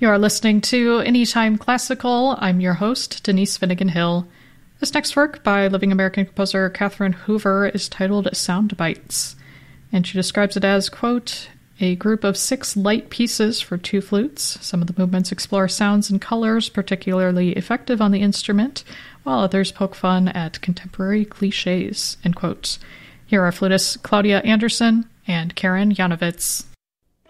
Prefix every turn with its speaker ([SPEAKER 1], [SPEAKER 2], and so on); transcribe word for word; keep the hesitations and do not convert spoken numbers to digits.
[SPEAKER 1] You are listening to Anytime Classical. I'm your host, Denise Finnegan Hill. This next work by living American composer Catherine Hoover is titled Sound Bites, and she describes it as, quote, a group of six light pieces for two flutes. Some of the movements explore sounds and colors particularly effective on the instrument, while others poke fun at contemporary cliches, end quote. Here are flutists Claudia Anderson and Karen Janovitz.